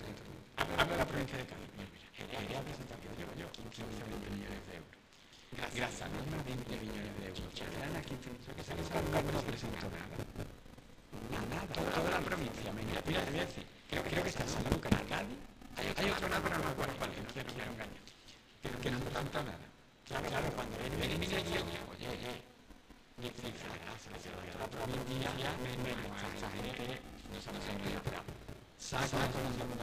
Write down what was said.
Hablo de la provincia de Cádiz. Quería presentar que llevo yo 15 o 20 millones de euros. Gracias a norma 20 millones de euros. Que dan a 15 millones. Que se les no presentó nada. Nada. Toda la provincia. Mira, te voy a decir. Creo que está en Sanlúcar, en Cádiz. Hay otro lado, pero no me acuerdo cuál es. No quiero engañar. Que no presentó nada. Claro, cuando viene el ministerio, oye, ni cifras, la provincia, menos a esa gente, no se nos ha enterado. Saca todo el mundo